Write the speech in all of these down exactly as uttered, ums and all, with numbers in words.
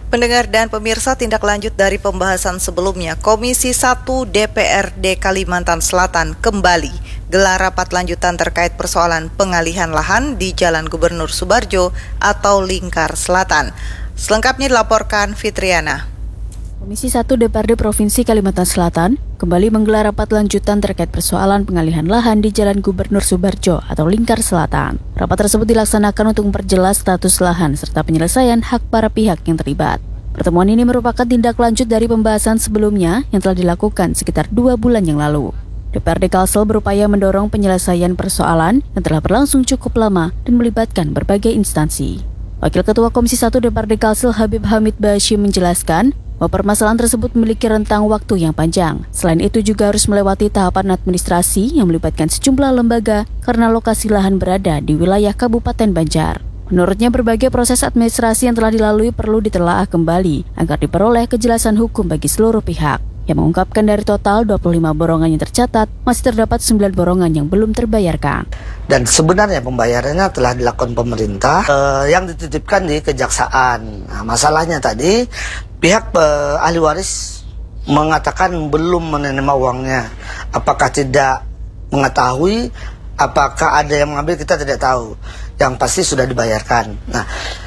Pendengar dan pemirsa, tindak lanjut dari pembahasan sebelumnya, Komisi satu D P R D Kalimantan Selatan kembali gelar rapat lanjutan terkait persoalan pengalihan lahan di Jalan Gubernur Subarjo atau Lingkar Selatan. Selengkapnya dilaporkan Fitriana. Komisi satu D P R D Provinsi Kalimantan Selatan kembali menggelar rapat lanjutan terkait persoalan pengalihan lahan di Jalan Gubernur Subarjo atau Lingkar Selatan. Rapat tersebut dilaksanakan untuk memperjelas status lahan serta penyelesaian hak para pihak yang terlibat. Pertemuan ini merupakan tindak lanjut dari pembahasan sebelumnya yang telah dilakukan sekitar dua bulan yang lalu. D P R D Kalsel berupaya mendorong penyelesaian persoalan yang telah berlangsung cukup lama dan melibatkan berbagai instansi. Wakil Ketua Komisi satu D P R D Kalsel Habib Hamid Bashim menjelaskan bahwa permasalahan tersebut memiliki rentang waktu yang panjang. Selain itu juga harus melewati tahapan administrasi yang melibatkan sejumlah lembaga karena lokasi lahan berada di wilayah Kabupaten Banjar. Menurutnya berbagai proses administrasi yang telah dilalui perlu ditelaah kembali agar diperoleh kejelasan hukum bagi seluruh pihak. Yang mengungkapkan dari total dua puluh lima borongan yang tercatat, masih terdapat sembilan borongan yang belum terbayarkan. Dan sebenarnya pembayarannya telah dilakukan pemerintah eh, yang dititipkan di kejaksaan. Nah, masalahnya tadi pihak eh, ahli waris mengatakan belum menerima uangnya. Apakah tidak mengetahui, apakah ada yang mengambil, kita tidak tahu. Yang pasti sudah dibayarkan. Nah,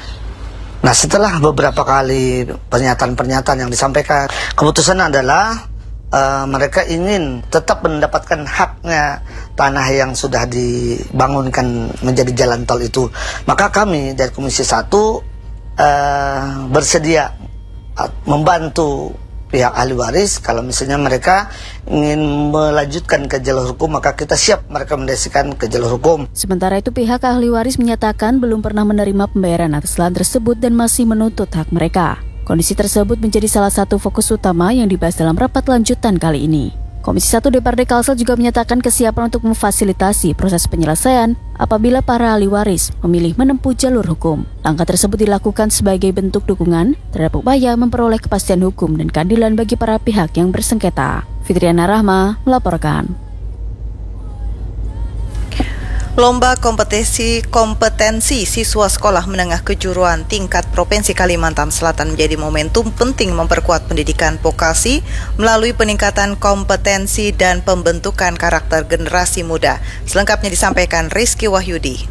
nah setelah beberapa kali pernyataan-pernyataan yang disampaikan, keputusan adalah uh, mereka ingin tetap mendapatkan haknya tanah yang sudah dibangunkan menjadi jalan tol itu. Maka kami dari Komisi satu uh, bersedia uh, membantu pihak ahli waris. Kalau misalnya mereka ingin melanjutkan ke jalur hukum, maka kita siap merekomendasikan ke jalur hukum. Sementara itu pihak ahli waris menyatakan belum pernah menerima pembayaran atas lahan tersebut dan masih menuntut hak mereka. Kondisi tersebut menjadi salah satu fokus utama yang dibahas dalam rapat lanjutan kali ini. Komisi satu D P R D Kalsel juga menyatakan kesiapan untuk memfasilitasi proses penyelesaian apabila para ahli waris memilih menempuh jalur hukum. Langkah tersebut dilakukan sebagai bentuk dukungan terhadap upaya memperoleh kepastian hukum dan keadilan bagi para pihak yang bersengketa. Fitriana Rahma melaporkan. Lomba kompetisi kompetensi siswa sekolah menengah kejuruan tingkat Provinsi Kalimantan Selatan menjadi momentum penting memperkuat pendidikan vokasi melalui peningkatan kompetensi dan pembentukan karakter generasi muda. Selengkapnya disampaikan Rizky Wahyudi.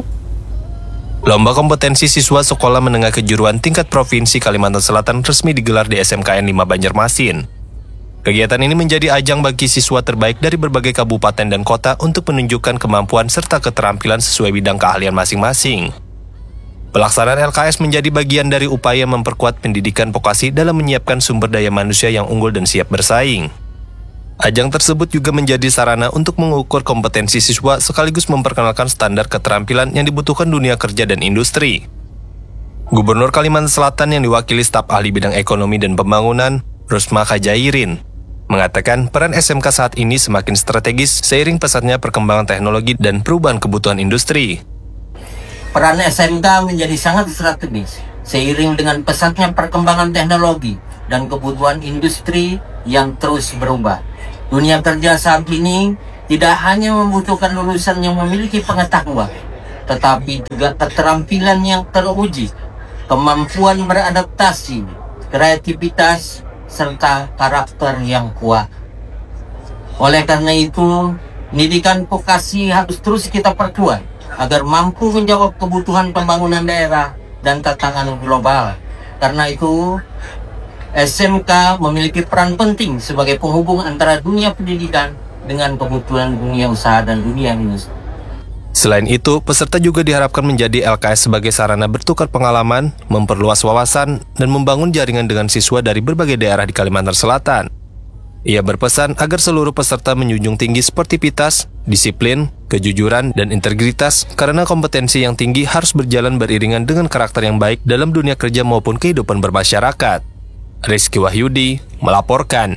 Lomba kompetensi siswa sekolah menengah kejuruan tingkat Provinsi Kalimantan Selatan resmi digelar di S M K N lima Banjarmasin. Kegiatan ini menjadi ajang bagi siswa terbaik dari berbagai kabupaten dan kota untuk menunjukkan kemampuan serta keterampilan sesuai bidang keahlian masing-masing. Pelaksanaan L K S menjadi bagian dari upaya memperkuat pendidikan vokasi dalam menyiapkan sumber daya manusia yang unggul dan siap bersaing. Ajang tersebut juga menjadi sarana untuk mengukur kompetensi siswa sekaligus memperkenalkan standar keterampilan yang dibutuhkan dunia kerja dan industri. Gubernur Kalimantan Selatan yang diwakili staf ahli bidang ekonomi dan pembangunan, Rusma Kajairin, mengatakan peran S M K saat ini semakin strategis seiring pesatnya perkembangan teknologi dan perubahan kebutuhan industri. Peran S M K menjadi sangat strategis seiring dengan pesatnya perkembangan teknologi dan kebutuhan industri yang terus berubah. Dunia kerja saat ini tidak hanya membutuhkan lulusan yang memiliki pengetahuan, tetapi juga keterampilan yang teruji, kemampuan beradaptasi, kreativitas, serta karakter yang kuat. Oleh karena itu, pendidikan vokasi harus terus kita perkuat agar mampu menjawab kebutuhan pembangunan daerah dan tantangan global. Karena itu, S M K memiliki peran penting sebagai penghubung antara dunia pendidikan dengan kebutuhan dunia usaha dan dunia industri. Selain itu, peserta juga diharapkan menjadi L K S sebagai sarana bertukar pengalaman, memperluas wawasan, dan membangun jaringan dengan siswa dari berbagai daerah di Kalimantan Selatan. Ia berpesan agar seluruh peserta menjunjung tinggi sportivitas, disiplin, kejujuran, dan integritas karena kompetensi yang tinggi harus berjalan beriringan dengan karakter yang baik dalam dunia kerja maupun kehidupan bermasyarakat. Rizky Wahyudi melaporkan.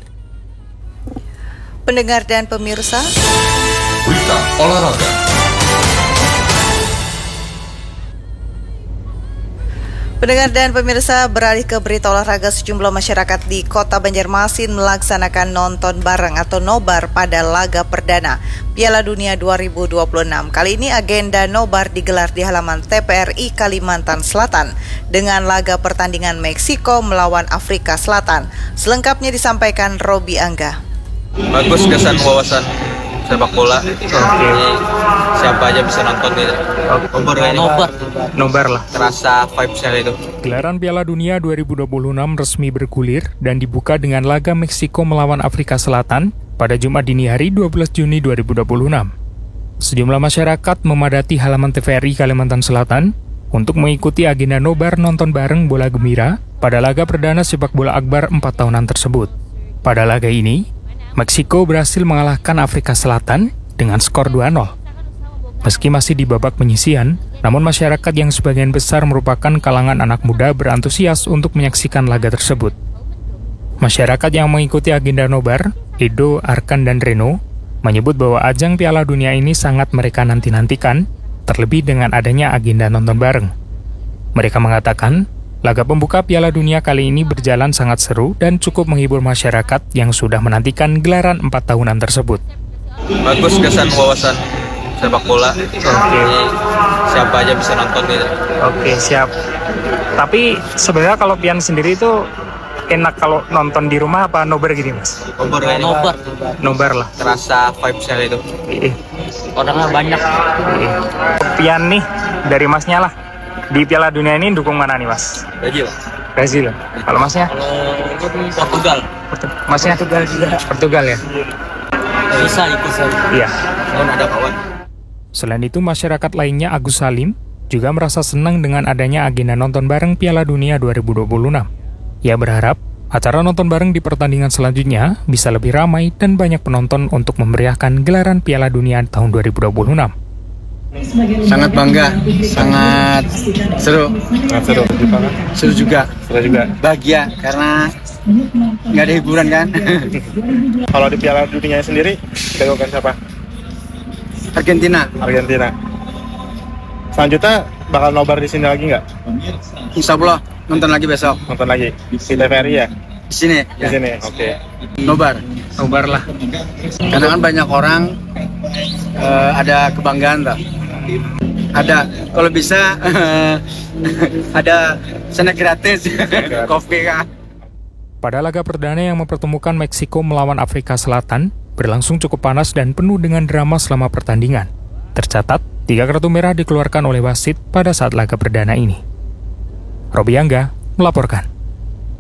Pendengar dan pemirsa, Berita Olahraga. Pendengar dan pemirsa, beralih ke berita olahraga, sejumlah masyarakat di Kota Banjarmasin melaksanakan nonton bareng atau nobar pada laga perdana Piala Dunia dua ribu dua puluh enam. Kali ini agenda nobar digelar di halaman T P R I Kalimantan Selatan dengan laga pertandingan Meksiko melawan Afrika Selatan. Selengkapnya disampaikan Robi Angga. Bagus kesan wawasan sepak bola. Oke. Siapa aja bisa nonton gitu. Nobar kayaknya. Nobar. Nobar lah. Terasa vibes-nya itu. Gelaran Piala Dunia dua ribu dua puluh enam resmi bergulir dan dibuka dengan laga Meksiko melawan Afrika Selatan pada Jumat dini hari dua belas Juni dua ribu dua puluh enam. Sejumlah masyarakat memadati halaman T V R I Kalimantan Selatan untuk mengikuti agenda nobar nonton bareng bola gembira pada laga perdana sepak bola akbar empat tahunan tersebut. Pada laga ini, Meksiko berhasil mengalahkan Afrika Selatan dengan skor dua nol. Meski masih di babak penyisihan, namun masyarakat yang sebagian besar merupakan kalangan anak muda berantusias untuk menyaksikan laga tersebut. Masyarakat yang mengikuti agenda nobar, Edo, Arkan, dan Reno, menyebut bahwa ajang Piala Dunia ini sangat mereka nanti-nantikan, terlebih dengan adanya agenda nonton bareng. Mereka mengatakan, laga pembuka Piala Dunia kali ini berjalan sangat seru dan cukup menghibur masyarakat yang sudah menantikan gelaran empat tahunan tersebut. Bagus kesan wawasan sepak bola. Oke. Siapa aja bisa nonton gitu. Oke, siap. Tapi sebenarnya kalau Pian sendiri itu enak kalau nonton di rumah apa nobar gitu, Mas? Nobar kayaknya. Nobar. Nobar lah. Terasa vibes-nya itu. Iya. Orangnya banyak. Iya. Pian nih, dari Masnya lah. Di Piala Dunia ini dukung mana nih, Mas? Brazil. Brazil. Kalau Masnya? Kalau Portugal. Masnya? Portugal juga. Portugal ya? Bisa ikut saya. Iya. Mohon ada kawan. Selain itu, masyarakat lainnya Agus Salim juga merasa senang dengan adanya agenda nonton bareng Piala Dunia dua ribu dua puluh enam. Ia berharap acara nonton bareng di pertandingan selanjutnya bisa lebih ramai dan banyak penonton untuk memeriahkan gelaran Piala Dunia tahun dua ribu dua puluh enam. Sangat bangga, sangat seru, Sangat seru. seru juga, Seru juga. bahagia karena nggak ada hiburan kan. Kalau di Piala Dunia sendiri, jagokan siapa? Argentina, Argentina. Selanjutnya bakal nobar di sini lagi nggak? insya Allah nonton lagi besok Nonton lagi di T V R I ya? di sini. Di sini, oke. Nobar, Nobar lah. karena kan banyak orang eh, ada kebanggaan tak? Ada, kalau bisa ada snack gratis, kopi kan. Pada laga perdana yang mempertemukan Meksiko melawan Afrika Selatan, berlangsung cukup panas dan penuh dengan drama selama pertandingan. Tercatat, tiga kartu merah dikeluarkan oleh wasit pada saat laga perdana ini. Robi Angga melaporkan.